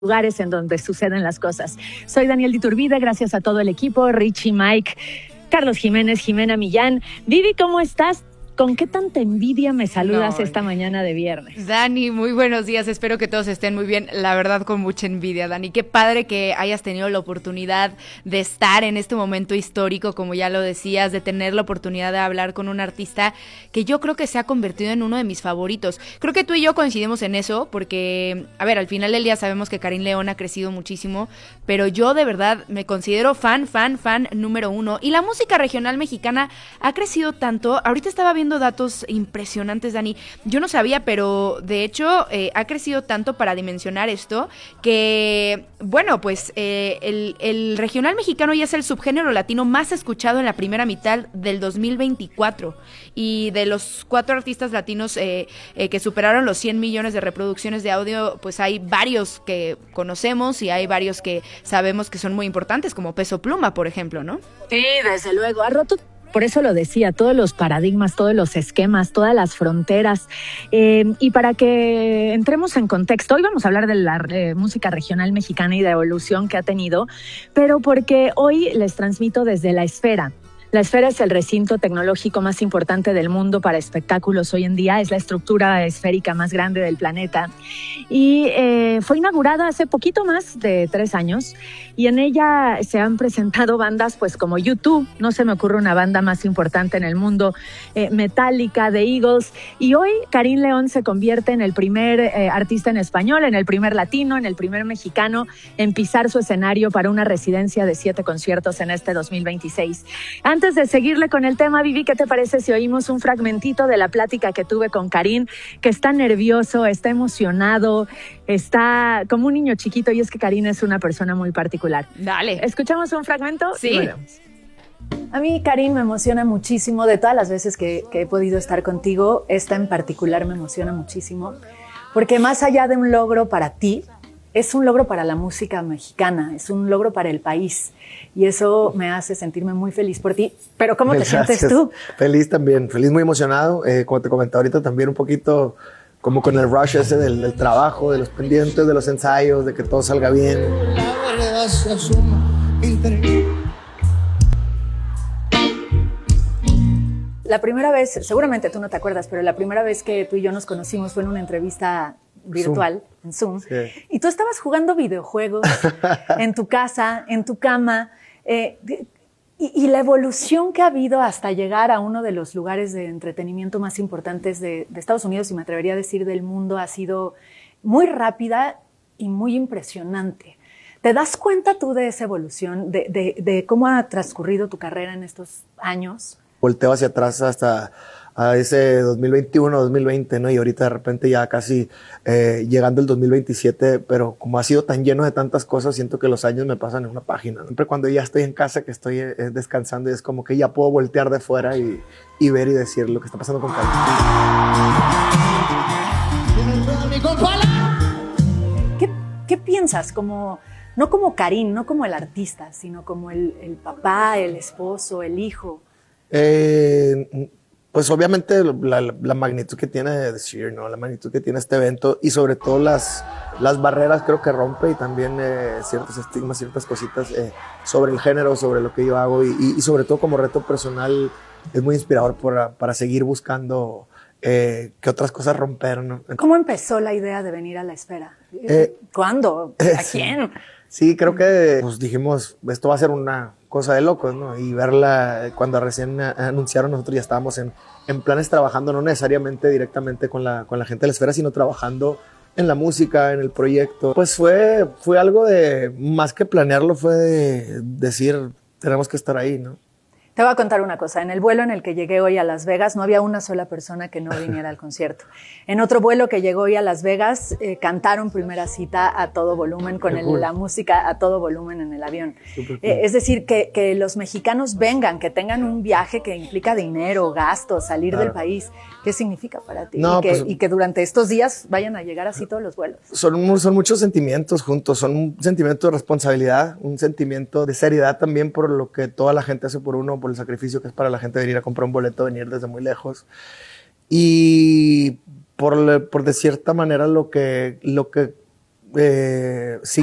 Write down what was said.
lugares en donde suceden las cosas. Soy Daniel Diturbide, gracias a todo el equipo, Richie, Mike, Carlos Jiménez, Jimena Millán. Vivi, ¿cómo estás? ¿Con qué tanta envidia me saludas esta mañana de viernes? Dani, muy buenos días, espero que todos estén muy bien, la verdad con mucha envidia, Dani, qué padre que hayas tenido la oportunidad de estar en este momento histórico, como ya lo decías, de tener la oportunidad de hablar con un artista que yo creo que se ha convertido en uno de mis favoritos. Creo que tú y yo coincidimos en eso, porque, a ver, al final del día sabemos que Karin León ha crecido muchísimo, pero yo de verdad me considero fan número uno, y la música regional mexicana ha crecido tanto. Ahorita estaba viendo datos impresionantes, Dani. Yo no sabía, pero de hecho ha crecido tanto para dimensionar esto que, bueno, pues el regional mexicano ya es el subgénero latino más escuchado en la primera mitad del 2024. Y de los 4 artistas latinos que superaron los 100 millones de reproducciones de audio, pues hay varios que conocemos y hay varios que sabemos que son muy importantes, como Peso Pluma, por ejemplo, ¿no? Sí, desde luego. Ha roto, por eso lo decía, todos los paradigmas, todos los esquemas, todas las fronteras. Y para que entremos en contexto, hoy vamos a hablar de la música regional mexicana y de evolución que ha tenido, pero porque hoy les transmito desde La Esfera. La Esfera es el recinto tecnológico más importante del mundo para espectáculos hoy en día. Es la estructura esférica más grande del planeta. Y fue inaugurada hace poquito más de 3 años. Y en ella se han presentado bandas pues como U2, no se me ocurre una banda más importante en el mundo, Metallica, The Eagles. Y hoy Karin León se convierte en el primer artista en español, en el primer latino, en el primer mexicano en pisar su escenario para una residencia de 7 conciertos en este 2026. Antes de seguirle con el tema, Vivi, ¿qué te parece si oímos un fragmentito de la plática que tuve con Karin, que está nervioso, está emocionado, está como un niño chiquito, y es que Karin es una persona muy particular? Dale. ¿Escuchamos un fragmento? Sí. Bueno. A mí, Karin, me emociona muchísimo. De todas las veces que he podido estar contigo, esta en particular me emociona muchísimo, porque más allá de un logro para ti, es un logro para la música mexicana, es un logro para el país, y eso me hace sentirme muy feliz por ti. Pero ¿cómo te sientes tú? Feliz también, feliz, muy emocionado. Como te comentaba ahorita, también un poquito como con el rush ese del trabajo, de los pendientes, de los ensayos, de que todo salga bien. La verdad se asoma La primera vez, seguramente tú no te acuerdas, pero la primera vez que tú y yo nos conocimos fue en una entrevista virtual, en Zoom, sí. Y tú estabas jugando videojuegos en tu casa, en tu cama, y la evolución que ha habido hasta llegar a uno de los lugares de entretenimiento más importantes de Estados Unidos, y me atrevería a decir del mundo, ha sido muy rápida y muy impresionante. ¿Te das cuenta tú de esa evolución, de cómo ha transcurrido tu carrera en estos años? Volteo hacia atrás hasta a ese 2021, 2020, ¿no? Y ahorita de repente ya casi llegando el 2027, pero como ha sido tan lleno de tantas cosas, siento que los años me pasan en una página. Siempre cuando ya estoy en casa, que estoy descansando, y es como que ya puedo voltear de fuera y ver y decir lo que está pasando con Karin. ¿Qué piensas? No como Karin, no como el artista, sino como el papá, el esposo, el hijo. Pues obviamente la magnitud que tiene The Sphere, ¿no? La magnitud que tiene este evento, y sobre todo las barreras creo que rompe, y también ciertos estigmas, ciertas cositas sobre el género, sobre lo que yo hago, y sobre todo como reto personal es muy inspirador para seguir buscando qué otras cosas romper, ¿no? ¿Cómo empezó la idea de venir a La Esfera? ¿Cuándo? ¿A quién? Sí, creo que pues dijimos, esto va a ser una cosa de locos, ¿no? Y verla, cuando recién anunciaron, nosotros ya estábamos en planes trabajando, no necesariamente directamente con la gente de La Esfera, sino trabajando en la música, en el proyecto. Pues fue algo de, más que planearlo, fue de decir, tenemos que estar ahí, ¿no? Te voy a contar una cosa. En el vuelo en el que llegué hoy a Las Vegas no había una sola persona que no viniera al concierto. En otro vuelo que llegó hoy a Las Vegas cantaron Primera Cita a todo volumen, con la música a todo volumen en el avión. Cool. Es decir, que los mexicanos vengan, que tengan un viaje que implica dinero, gastos, salir del país. ¿Qué significa para ti? No, y que durante estos días vayan a llegar así todos los vuelos. Son muchos sentimientos juntos. Son un sentimiento de responsabilidad, un sentimiento de seriedad también por lo que toda la gente hace por uno, por el sacrificio que es para la gente venir a comprar un boleto, venir desde muy lejos. Y por de cierta manera lo que Sí,